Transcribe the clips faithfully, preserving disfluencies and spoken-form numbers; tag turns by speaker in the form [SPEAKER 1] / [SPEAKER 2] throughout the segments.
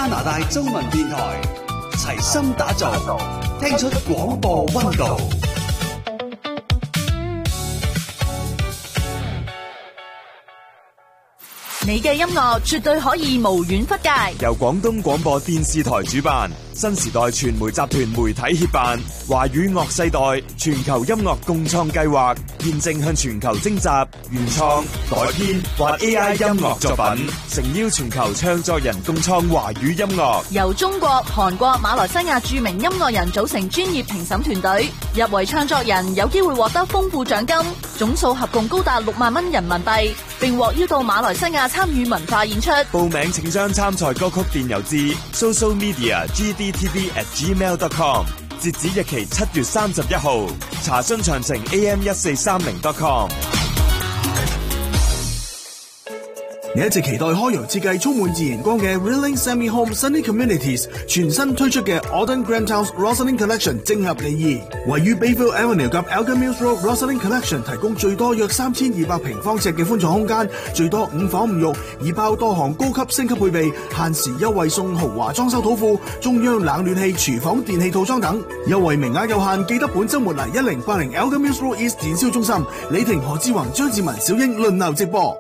[SPEAKER 1] 拿大中文電台，齊心打造，聽出廣播溫度。
[SPEAKER 2] 你嘅音樂絕對可以無遠弗屆，
[SPEAKER 3] 由廣東廣播電視台主辦，新時代傳媒集團媒體協辦，華語樂世代全球音樂共創計劃，現正向全球徵集原創、改編或 A I 音樂作品，誠邀全球唱作人共創華語音樂。
[SPEAKER 2] 由中國、韓國、馬來西亞著名音樂人組成專業評審團隊，入圍創作人有機會獲得豐富獎金，總數合共高達六萬蚊人民幣，並獲邀到馬來西亞參與文化演出。
[SPEAKER 3] 報名請將參賽歌曲電郵至 social media g d t v at gmail dot com， 截止日期七月三十一號。查詢詳情 a m 一四三零 dot com。
[SPEAKER 4] 你一直期待開揚設計充滿自然光嘅 Rilling Semi Home Sunny Communities 全新推出嘅 Auden Grand House Rosalind Collection 正合你意。位於 Bayville Avenue 及 Elgin Mills Road Rosalind Collection 提供最多約三千二百平方尺嘅寬敞空間，最多五房五浴，已包多項高級升級配備，限時優惠送豪華裝修土庫、中央冷暖氣、廚房電器套裝等，優惠名額有限，記得本週末嚟一零八零 Elgin Mills Road East 展銷中心，李婷、何志宏、張志文、小英輪流直播。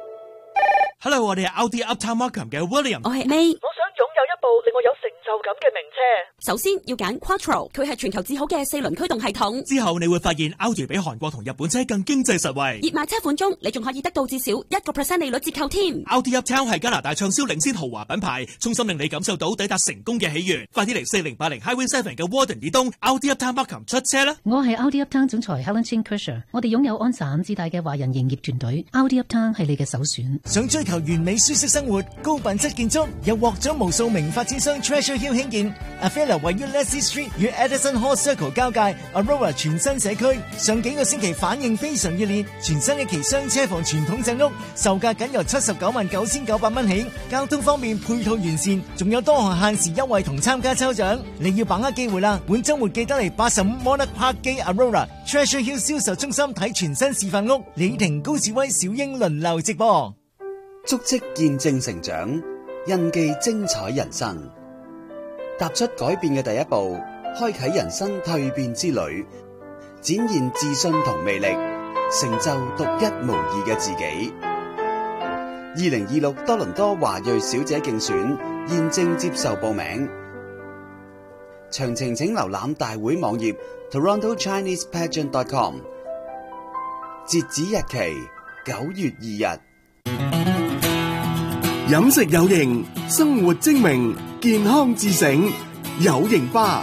[SPEAKER 5] Hello， 我哋係 Audi Uptown Markham 嘅 William。
[SPEAKER 6] 我係 May。
[SPEAKER 7] 我想擁有一部令我有成就感嘅名車。
[SPEAKER 6] 首先要揀 Quattro， 佢係全球至好嘅四輪驅動系統。
[SPEAKER 5] 之後你會發現 Audi 比韓國同日本車更經濟實惠。
[SPEAKER 6] 熱賣車款中，你仲可以得到至少一個 percent 利率折扣添。
[SPEAKER 5] Audi Uptown 係加拿大暢銷領先豪華品牌，衷心令你感受到抵達成功嘅喜悅。快啲嚟四零八零 Highway Seven 嘅 Warden 以東 Audi Uptown Markham 出車啦！
[SPEAKER 8] 我係 Audi Uptown 總裁 Helen Chin Kersher， 我哋擁有安省至大嘅華人營業團隊。Audi Uptown 係你嘅首選。
[SPEAKER 9] 想追求完美舒適生活、高品質建築，又獲咗無數名發展商 Treasure Hill 興建。Avella 位於 Leslie Street 與 Edison Hall Circle 交界 Aurora 全新社區，上幾個星期反應非常熱烈。全新一期雙車房傳統正屋，售價僅由七十九萬九千九百蚊起。交通方面配套完善，仲有多項限時優惠同參加抽獎。你要把握機會啦！本週末記得嚟八十五 Monarch Park 基 Aurora Treasure Hill 銷售中心睇全新示範屋。李婷、高志威、小英輪流直播。
[SPEAKER 1] 足跡見證成長，印記精彩人生。踏出改變嘅第一步，開啟人生蛻變之旅，展現自信同魅力，成就獨一無二嘅自己。二零二六多倫多華裔小姐競選現正接受報名，詳情請瀏覽大會網頁 toronto chinese pageant dot com， 截止日期九月二日。
[SPEAKER 4] 飲食有型，生活精明，健康自省，有型吧。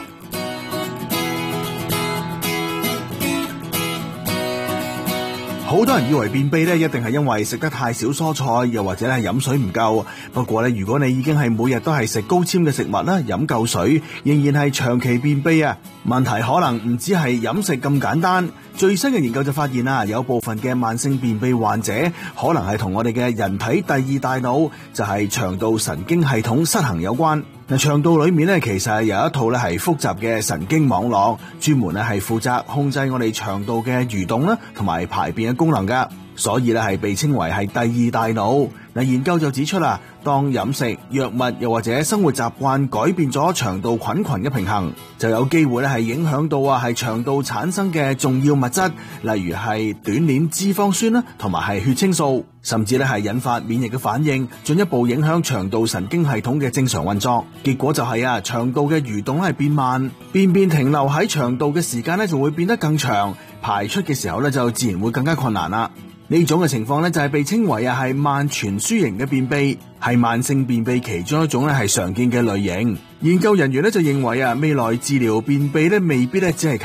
[SPEAKER 4] 好多人以為便秘咧，一定係因為食得太少蔬菜，又或者係飲水唔夠。不過咧，如果你已經係每日都係食高纖嘅食物啦，飲夠水，仍然係長期便秘啊。問題可能唔止係飲食咁簡單。最新嘅研究就發現啊，有部分嘅慢性便秘患者可能係同我哋嘅人體第二大腦，就係腸道神經系統失衡有關。嗱，腸道裏面咧，其實有一套咧係複雜嘅神經網絡，專門咧係負責控制我哋腸道嘅蠕動啦，同埋排便嘅功能噶。所以咧係被稱為係第二大腦。嗱，研究就指出啦，當飲食、藥物又或者生活習慣改變咗腸道菌群嘅平衡，就有機會咧係影響到啊係腸道產生嘅重要物質，例如係短鏈脂肪酸啦，同埋係血清素，甚至咧係引發免疫嘅反應，進一步影響腸道神經系統嘅正常運作。結果就係啊，腸道嘅蠕動咧係變慢，便便停留喺腸道嘅時間咧就會變得更長，排出嘅時候咧就自然會更加困難啦。呢種嘅情況咧就係被稱為啊係慢傳輸型嘅便秘，係慢性便秘其中一種咧係常見嘅類型。研究人員咧就認為啊，未來治療便秘咧未必咧只係